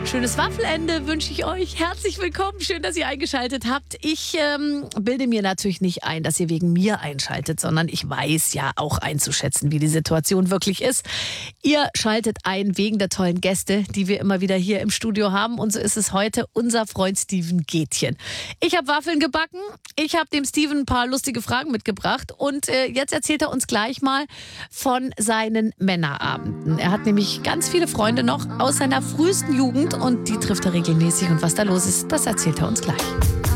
schönes Waffelende wünsche ich euch. Herzlich willkommen. Schön, dass ihr eingeschaltet habt. Ich bilde mir natürlich nicht ein, dass ihr wegen mir einschaltet, sondern ich weiß ja auch einzuschätzen, wie die Situation wirklich ist. Ihr schaltet ein wegen der tollen Gäste, die wir immer wieder hier im Studio haben. Und so ist es heute unser Freund Steven Gätjen. Ich habe Waffeln gebacken. Ich habe dem Steven ein paar lustige Fragen mitgebracht. Und jetzt erzählt er uns gleich mal von seinen Männerabenden. Er hat nämlich ganz viele Freunde noch aus seiner frühesten Jugend und die trifft er regelmäßig. Und was da los ist, das erzählt er uns gleich.